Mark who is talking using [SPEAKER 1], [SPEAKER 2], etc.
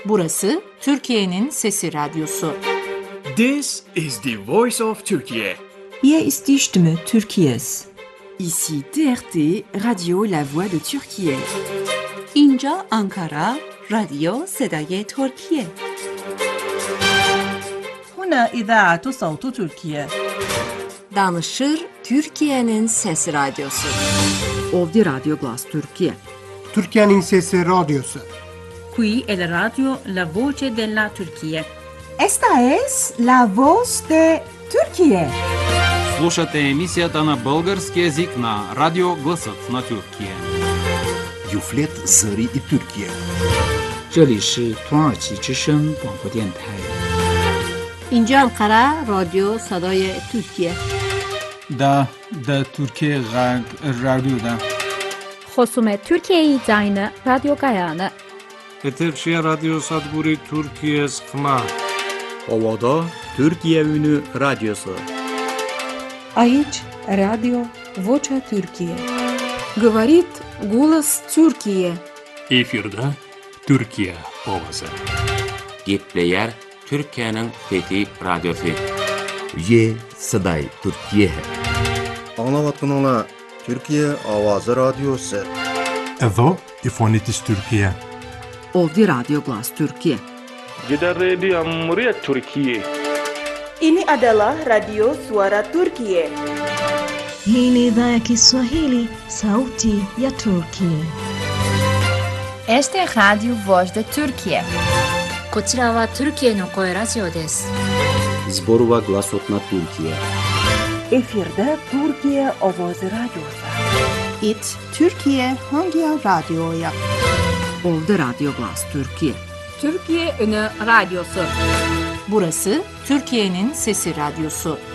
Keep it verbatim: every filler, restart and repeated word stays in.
[SPEAKER 1] Burası Türkiye'nin Sesi Radyosu.
[SPEAKER 2] This is the voice of Turkey.
[SPEAKER 3] Hier ist die Stimme Türkiye's.
[SPEAKER 4] Ici T R T, Radio La Voix de Türkiye.
[SPEAKER 5] اینجا آنکارا، رادیو صدای ترکیه.
[SPEAKER 6] هنا إذاعة صوت تركيا.
[SPEAKER 1] Danışır Türkiye'nin Sesi Radyosu.
[SPEAKER 4] Ovdje Radio Glas Türkiye.
[SPEAKER 7] Türkiye'nin Sesi Radyosu.
[SPEAKER 6] Qui è la radio La Voce della Turchia.
[SPEAKER 3] Esta es la voz de Türkiye.
[SPEAKER 8] Слушате емисията на български език на Радио Гласът на Türkiye.
[SPEAKER 9] Юфлет Зари и Türkiye.
[SPEAKER 10] 这里是土耳其之声广播电台。
[SPEAKER 11] اینجا انقره رادیو صدای ترکیه.
[SPEAKER 12] دا دا Türkiye رادیو دا.
[SPEAKER 13] خصوم Türkiye زاین رادیو گایانه.
[SPEAKER 14] Eterşehir Radyo Sadburi Türkiye Sıkma.
[SPEAKER 15] Ovada Türkiye Ünü Radyosu.
[SPEAKER 16] Aici Radio Vocea Türkiye.
[SPEAKER 17] Говорит голос Türkiye.
[SPEAKER 18] Efirde Türkiye ovası.
[SPEAKER 19] Gepleyer Türkiye'nin Fethi Radyosu.
[SPEAKER 9] Ye Saday Türkiye.
[SPEAKER 20] Anlavatkanala Türkiye Avazı Radyosu.
[SPEAKER 21] Edo İfonitis Türkiye.
[SPEAKER 4] Ovdje Radio Glas Türkiye.
[SPEAKER 22] Gidan rediyon muryar Türkiye.
[SPEAKER 23] Ini adalah Radio Suara Turkiye.
[SPEAKER 24] Hii ni idhaa ya Kiswahili, sauti ya Turkiye.
[SPEAKER 25] Este es Radio Voz de Turkiye.
[SPEAKER 26] こちらは Türkiyeの声ラジオです。
[SPEAKER 15] Zborova Glasot na Türkiye.
[SPEAKER 23] Efirde Türkiye Avazı Radyosu.
[SPEAKER 3] It Türkiye hangi radyoya?
[SPEAKER 4] Ovdje Radio Glas Türkiye.
[SPEAKER 11] Türkiye Ünü Radyosu.
[SPEAKER 1] Burası Türkiye'nin Sesi Radyosu.